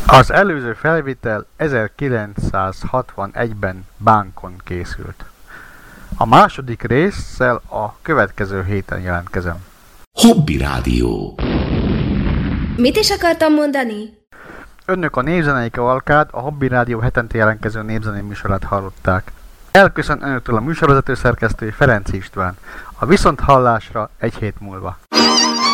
Az előző felvétel 1961-ben Bánkon készült. A második résszel a következő héten jelentkezem. Hobby Rádió. Mit is akartam mondani? Önök a Népzenei Kavalkád, a Hobby Rádió hetente jelentkező népzenei műsorát hallották. Elköszön önöktől a műsorvezető szerkesztő Ferenc István. A viszonthallásra egy hét múlva.